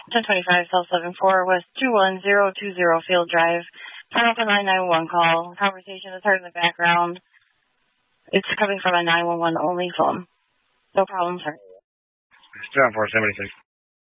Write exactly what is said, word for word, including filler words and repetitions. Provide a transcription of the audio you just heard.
ten twenty-five South seven four West two one zero two zero Field Drive. Pineapple nine nine one call. Conversation is heard in the background. It's coming from a nine one one only phone. No problem, sir. Seven four seventy six.